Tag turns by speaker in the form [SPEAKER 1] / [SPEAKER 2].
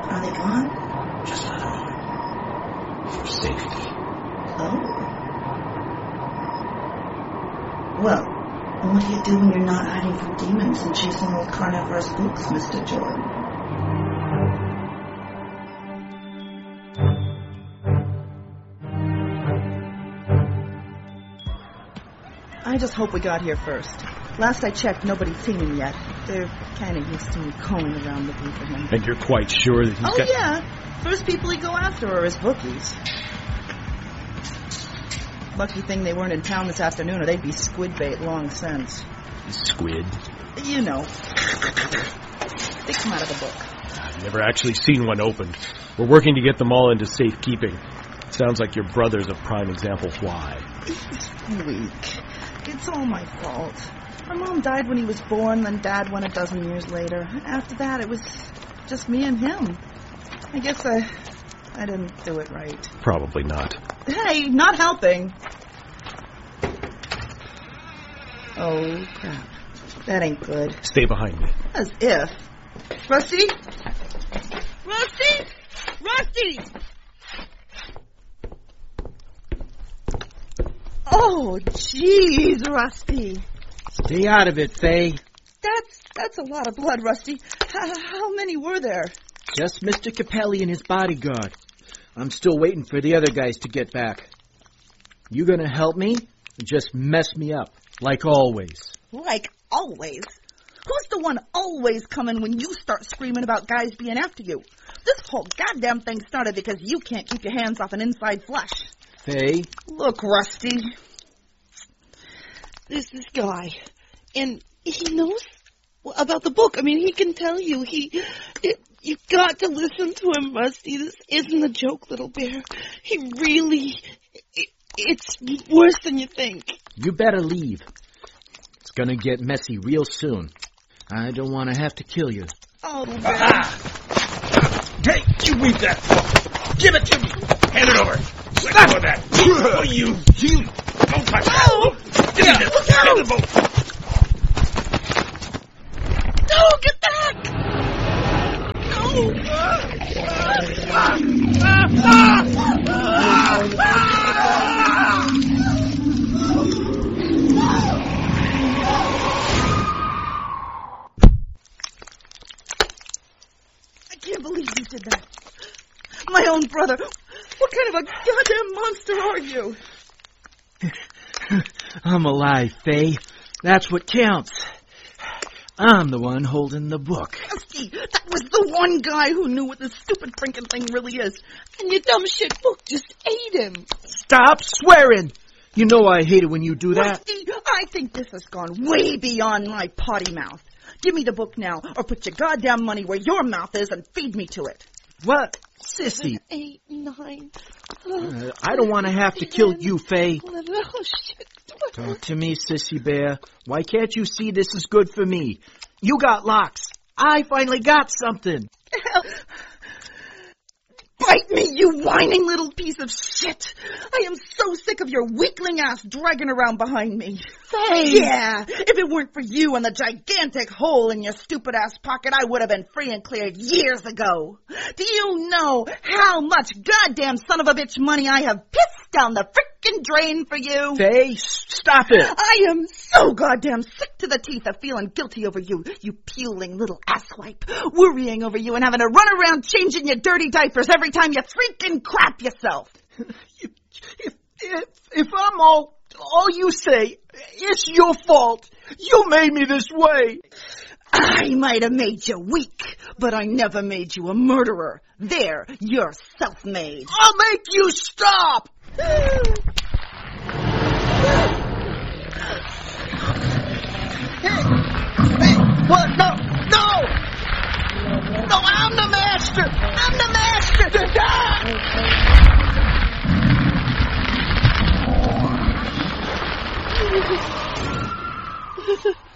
[SPEAKER 1] Are they gone?
[SPEAKER 2] Just let them in. For safety.
[SPEAKER 1] Oh? Well, what do you do when you're not hiding from demons and chasing old carnivorous books, Mr. Jordan?
[SPEAKER 3] I just hope we got here first. Last I checked, nobody'd seen him yet. They're kind of used to me combing around looking for him.
[SPEAKER 4] And you're quite sure that he's got...
[SPEAKER 3] Oh, yeah. First people he go after are his bookies. Lucky thing they weren't in town this afternoon, or they'd be squid bait long since.
[SPEAKER 4] Squid?
[SPEAKER 3] You know. They come out of the book.
[SPEAKER 4] I've never actually seen one opened. We're working to get them all into safekeeping. Sounds like your brother's a prime example why.
[SPEAKER 3] He's weak. It's all my fault. Our mom died when he was born, then Dad went a dozen years later. After that, it was just me and him. I guess I didn't do it right.
[SPEAKER 4] Probably not.
[SPEAKER 3] Hey, not helping. Oh, crap. That ain't good.
[SPEAKER 4] Stay behind me.
[SPEAKER 3] As if. Rusty? Rusty? Rusty! Oh, jeez, Rusty.
[SPEAKER 5] Stay out of it, Faye.
[SPEAKER 3] That's a lot of blood, Rusty. How many were there?
[SPEAKER 5] Just Mr. Capelli and his bodyguard. I'm still waiting for the other guys to get back. You gonna help me? Or just mess me up, like always?
[SPEAKER 3] Like always? Who's the one always coming when you start screaming about guys being after you? This whole goddamn thing started because you can't keep your hands off an inside flesh.
[SPEAKER 5] Faye?
[SPEAKER 3] Look, Rusty.
[SPEAKER 6] There's this guy, and he knows about the book. I mean, he can tell you. You've got to listen to him, Rusty. This isn't a joke, little bear. He really... It's worse than you think.
[SPEAKER 5] You better leave. It's gonna get messy real soon. I don't want to have to kill you.
[SPEAKER 3] Oh, little bear.
[SPEAKER 2] Hey, you read that! Give it to me! Hand it over! Let go of that! Oh, you! Don't touch that!
[SPEAKER 3] Oh!
[SPEAKER 2] Give me this! Hand the boat!
[SPEAKER 6] No, get back! No!
[SPEAKER 3] I can't believe you did that. My own brother. What kind of a goddamn monster are you?
[SPEAKER 5] I'm alive, Faye. That's what counts. I'm the one holding the book.
[SPEAKER 3] Rusty, that was the one guy who knew what this stupid freaking thing really is.
[SPEAKER 6] And your dumb shit book just ate him.
[SPEAKER 5] Stop swearing! You know I hate it when you do that.
[SPEAKER 3] Rusty, I think this has gone way beyond my potty mouth. Give me the book now, or put your goddamn money where your mouth is and feed me to it.
[SPEAKER 5] What? Sissy.
[SPEAKER 6] 8, 9.
[SPEAKER 5] I don't want to have to kill you, Faye.
[SPEAKER 6] 11. Oh, shit.
[SPEAKER 5] Talk to me, Sissy Bear. Why can't you see this is good for me? You got locks. I finally got something.
[SPEAKER 3] Bite me, you whining little piece of shit. I am so sick of your weakling ass dragging around behind me.
[SPEAKER 6] Faye.
[SPEAKER 3] Yeah, if it weren't for you and the gigantic hole in your stupid ass pocket, I would have been free and cleared years ago. Do you know how much goddamn son of a bitch money I have pissed down the frickin' drain for you?
[SPEAKER 5] Faye, stop it.
[SPEAKER 3] I am so goddamn sick to the teeth of feeling guilty over you, you puling little asswipe, worrying over you and having to run around changing your dirty diapers every time you freaking crap yourself.
[SPEAKER 5] If I'm all you say, it's your fault. You made me this way.
[SPEAKER 3] I might have made you weak, but I never made you a murderer. There, you're self-made.
[SPEAKER 5] I'll make you stop.
[SPEAKER 3] Hey, what? No! No, I'm the master! I'm the master!